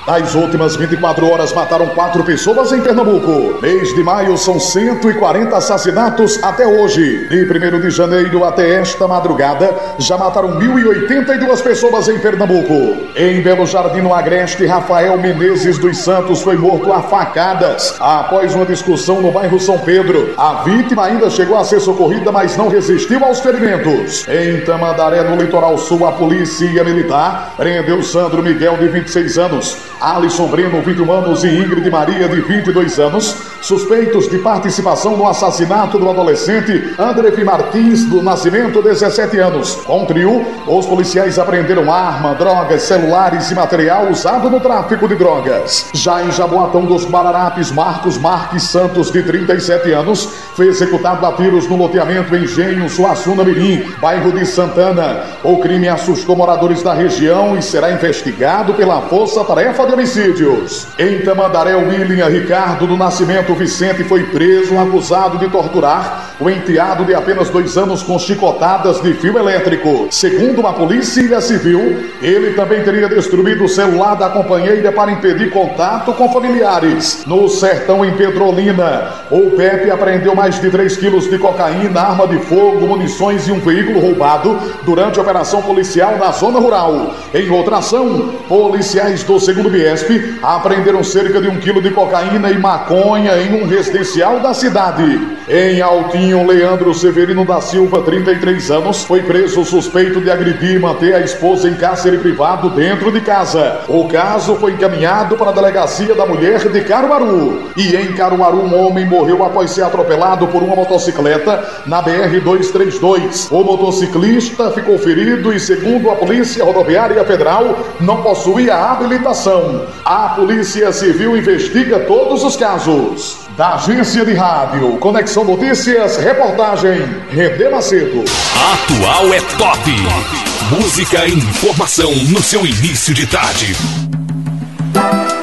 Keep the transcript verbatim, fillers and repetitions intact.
Nas últimas vinte e quatro horas mataram quatro pessoas em Pernambuco. Mês de maio são cento e quarenta assassinatos até hoje. De primeiro de janeiro até esta madrugada, já mataram mil e oitenta e duas pessoas em Pernambuco. Em Belo Jardim, no Agreste, Rafael Menezes dos Santos foi morto a facadas após uma discussão no bairro São Pedro. A vítima ainda chegou a ser socorrida, mas não resistiu aos ferimentos. Em Tamandaré, no litoral sul, a polícia militar prendeu Sandro Miguel, de vinte e seis anos, Alisson Breno, vinte e um anos, e Ingrid Maria, de vinte e dois anos, suspeitos de participação no assassinato do adolescente André Martins do Nascimento, dezessete anos. Com o trio, os policiais apreenderam arma, drogas, celulares e material usado no tráfico de drogas. Já em Jaboatão dos Guararapes, Marcos Marques Santos, de trinta e sete anos, foi executado a tiros no loteamento Engenho Suassuna Mirim, bairro de Santana. O crime assustou moradores da região e será investigado pela Força Tarefa de Homicídios. Em Tamandaré, William Ricardo do Nascimento Vicente foi preso acusado de torturar o enteado de apenas dois anos com chicotadas de fio elétrico. Segundo uma polícia civil, ele também teria destruído o celular da companheira para impedir contato com familiares. No Sertão, em Pedrolina, o P E P apreendeu mais de três quilos de cocaína, arma de fogo, munições e um veículo roubado durante a operação policial na zona rural. Em outra ação, policiais do segundo Biesp apreenderam cerca de um quilo de cocaína e maconha em um residencial da cidade. Em Altinho, Leandro Severino da Silva, trinta e três anos, foi preso suspeito de agredir e manter a esposa em cárcere privado dentro de casa. O caso foi encaminhado para a Delegacia da Mulher de Caruaru. E em Caruaru, um homem morreu após ser atropelado por uma motocicleta na B R duzentos e trinta e dois. O motociclista ficou ferido e, segundo a Polícia Rodoviária Federal, não possuía habilitação. A Polícia Civil investiga todos os casos. Da Agência de Rádio Conexão Notícias, reportagem Redê Macedo. Atual é top. Música e informação no seu início de tarde.